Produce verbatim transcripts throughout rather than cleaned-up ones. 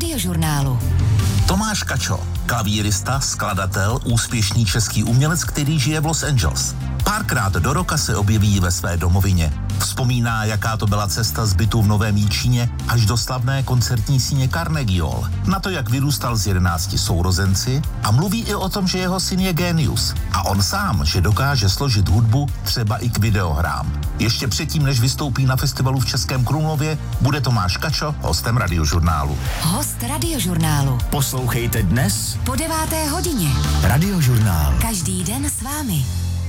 Radiožurnálu. Tomáš Kačo, klavírista, skladatel, úspěšný český umělec, který žije v Los Angeles. Párkrát do roka se objeví ve své domovině. Vzpomíná, jaká to byla cesta z bytu v Novém Jičíně až do slavné koncertní síně Carnegie Hall. Na to, jak vyrůstal s jedenácti sourozenci a mluví i o tom, že jeho syn je génius. A on sám, že dokáže složit hudbu třeba i k videohrám. Ještě předtím, než vystoupí na festivalu v Českém Krumlově, bude Tomáš Kačo hostem Radiožurnálu. Host Radiožurnálu. Poslouchejte dnes Po deváté hodině. Radiožurnál. Každý den s vámi.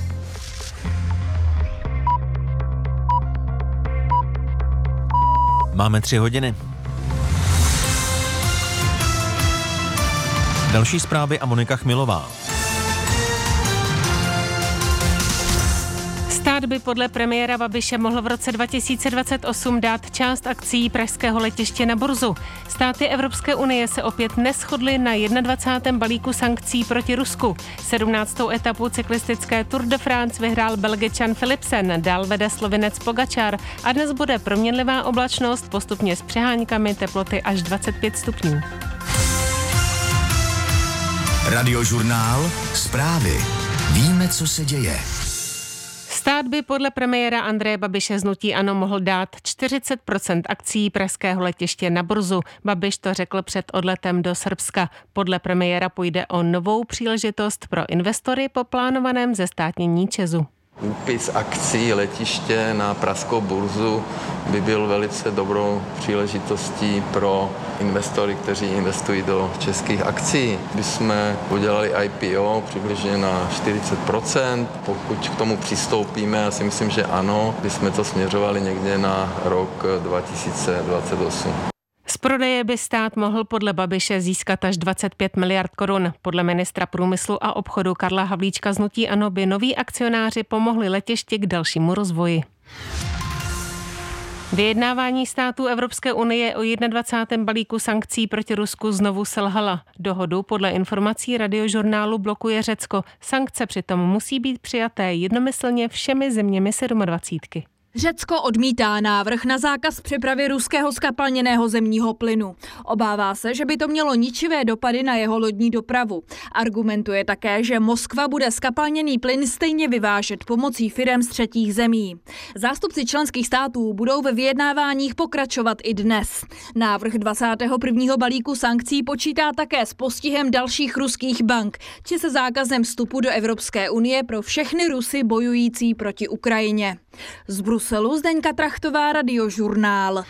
Máme tři hodiny. Další zprávy a Monika Chmilová. Stát by podle premiéra Babiše mohl v roce dva tisíce dvacet osm dát část akcií pražského letiště na burzu. Státy Evropské unie se opět neshodly na dvacátém prvním balíku sankcí proti Rusku. sedmnáctou etapu cyklistické Tour de France vyhrál Belgičan Philipsen, dál vede Slovinec Pogačar a dnes bude proměnlivá oblačnost, postupně s přeháňkami, teploty až dvacet pět stupňů. Radiožurnál. Zprávy. Víme, co se děje. Stát by podle premiéra Andreje Babiše z hnutí ANO mohl dát čtyřicet procent akcií pražského letiště na burzu. Babiš to řekl před odletem do Srbska. Podle premiéra půjde o novou příležitost pro investory po plánovaném zestátnění ČEZu. Úpis akcí letiště na pražskou burzu by byl velice dobrou příležitostí pro investory, kteří investují do českých akcí. Bychom udělali I P O přibližně na čtyřicet procent. Pokud k tomu přistoupíme, já si myslím, že ano, bychom to směřovali někde na rok dva tisíce dvacet osm. Z prodeje by stát mohl podle Babiše získat až dvacet pět miliard korun. Podle ministra průmyslu a obchodu Karla Havlíčka z hnutí ANO by noví akcionáři pomohli letišti k dalšímu rozvoji. Vyjednávání států Evropské unie o dvacátém prvním balíku sankcí proti Rusku znovu selhala. Dohodu podle informací Radiožurnálu blokuje Řecko. Sankce přitom musí být přijaté jednomyslně všemi zeměmi sedmadvacítky. Řecko odmítá návrh na zákaz přepravy ruského zkapalněného zemního plynu. Obává se, že by to mělo ničivé dopady na jeho lodní dopravu. Argumentuje také, že Moskva bude zkapalněný plyn stejně vyvážet pomocí firem z třetích zemí. Zástupci členských států budou ve vyjednáváních pokračovat i dnes. Návrh dvacátého prvního balíku sankcí počítá také s postihem dalších ruských bank, či se zákazem vstupu do Evropské unie pro všechny Rusy bojující proti Ukrajině. Z Bruselu Zdeňka Trachtová, Radiožurnál.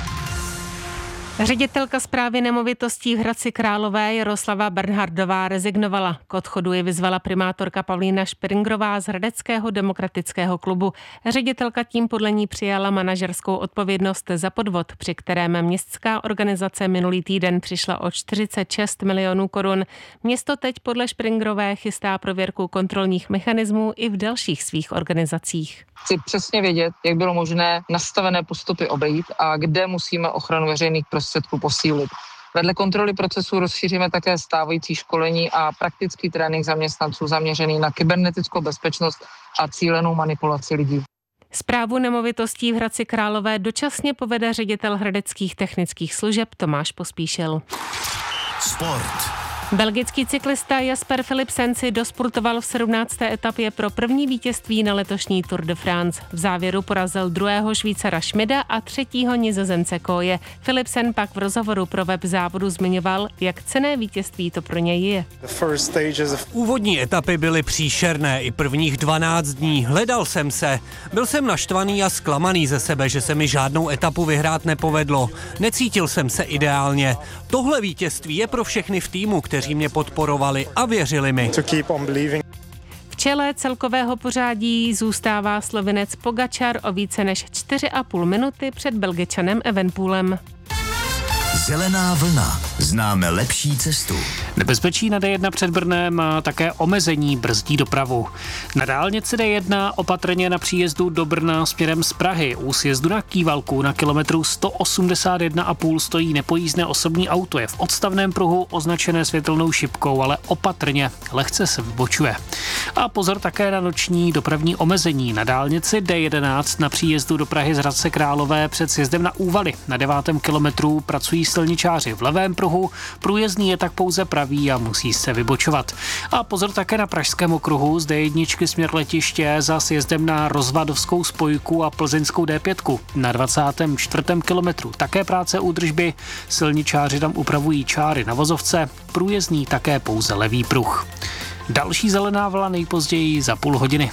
Ředitelka správy nemovitostí v Hradci Králové Jaroslava Bernhardová rezignovala. K odchodu ji vyzvala primátorka Pavlína Špringrová z Hradeckého demokratického klubu. Ředitelka tím podle ní přijala manažerskou odpovědnost za podvod, při kterém městská organizace minulý týden přišla o čtyřicet šest milionů korun. Město teď podle Špringrové chystá prověrku kontrolních mechanismů i v dalších svých organizacích. Chci přesně vědět, jak bylo možné nastavené postupy obejít a kde musíme ochranu veřejných prostředků posílit. Vedle kontroly procesů rozšíříme také stávající školení a praktický trénink zaměstnanců zaměřený na kybernetickou bezpečnost a cílenou manipulaci lidí. Správu nemovitostí v Hradci Králové dočasně povede ředitel hradeckých technických služeb Tomáš Pospíšil. Sport. Belgický cyklista Jasper Philipsen si dosportoval v sedmnácté etapě pro první vítězství na letošní Tour de France. V závěru porazil druhého Švýcara Schmida a třetího Nizozemce Koje. Philipsen pak v rozhovoru pro web závodu zmiňoval, jak cenné vítězství to pro něj je. Úvodní etapy byly příšerné i prvních dvanáct dní. Hledal jsem se. Byl jsem naštvaný a zklamaný ze sebe, že se mi žádnou etapu vyhrát nepovedlo. Necítil jsem se ideálně. Tohle vítězství je pro všechny v týmu, kteří mě podporovali a věřili mi. V čele celkového pořádí zůstává Slovinec Pogačar o více než čtyři a půl minuty před Belgičanem Evenepoelem. Zelená vlna. Známe lepší cestu. Nebezpečí na D jedna před Brnem a také omezení brzdí dopravu. Na dálnici D jedna opatrně na příjezdu do Brna směrem z Prahy. U sjezdu na Kývalku na kilometru sto osmdesát jedna a půl stojí nepojízdné osobní auto. Je v odstavném pruhu označené světelnou šipkou, ale opatrně, lehce se vybočuje. A pozor také na noční dopravní omezení. Na dálnici D jedenáct na příjezdu do Prahy z Hradce Králové před sjezdem na Úvaly. Na devátém kilometru pracují silničáři v levém pruhu, průjezdný je tak pouze pravý a musí se vybočovat. A pozor také na Pražském okruhu z D jedna směr letiště za sjezdem na Rozvadovskou spojku a Plzeňskou D pět. Na dvacátém čtvrtém kilometru také práce údržby, silničáři tam upravují čáry na vozovce, průjezdný také pouze levý pruh. Další zelená vlna nejpozději za půl hodiny.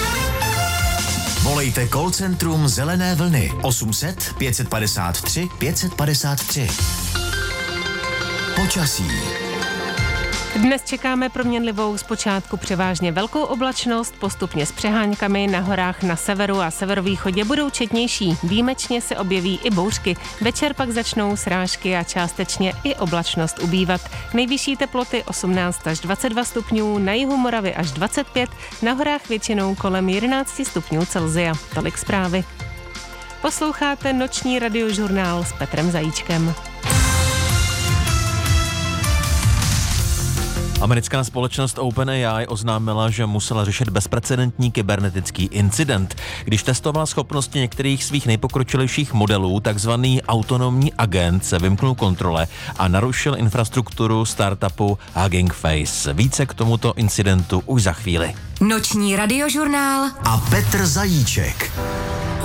Volejte call centrum Zelené vlny osm set pět padesát tři pět padesát tři. Počasí. Dnes čekáme proměnlivou zpočátku převážně velkou oblačnost, postupně s přeháňkami, na horách na severu a severovýchodě budou četnější. Výjimečně se objeví i bouřky. Večer pak začnou srážky a částečně i oblačnost ubývat. Nejvyšší teploty osmnáct až dvacet dva stupňů, na jihu Moravy až dvacet pět, na horách většinou kolem jedenáct stupňů Celsia. Tolik zprávy. Posloucháte noční radiožurnál s Petrem Zajíčkem. Americká společnost OpenAI oznámila, že musela řešit bezprecedentní kybernetický incident, když testovala schopnosti některých svých nejpokročilejších modelů. Takzvaný autonomní agent se vymknul kontrole a narušil infrastrukturu startupu Hugging Face. Více k tomuto incidentu už za chvíli. Noční radiožurnál a Petr Zajíček.